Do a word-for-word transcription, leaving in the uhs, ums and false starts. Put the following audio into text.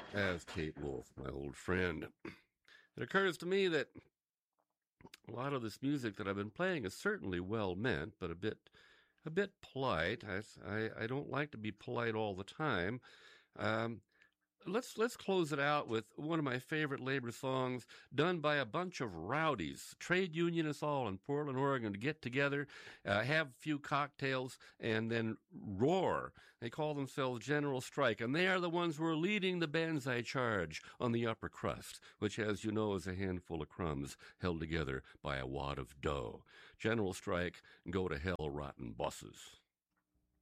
as Kate Wolf, my old friend. It occurs to me that a lot of this music that I've been playing is certainly well meant, but a bit a bit polite. I, I, I don't like to be polite all the time. Um, Let's let's close it out with one of my favorite labor songs done by a bunch of rowdies, trade unionists all in Portland, Oregon, to get together, uh, have a few cocktails, and then roar. They call themselves General Strike, and they are the ones who are leading the Banzai Charge on the upper crust, which, as you know, is a handful of crumbs held together by a wad of dough. General Strike, go to hell, rotten bosses.